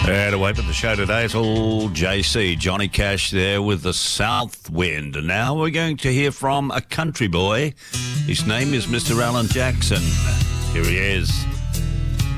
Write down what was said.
To open the show today, it's all JC, Johnny Cash there with the South Wind. And now we're going to hear from a country boy. His name is Mr. Alan Jackson. Here he is.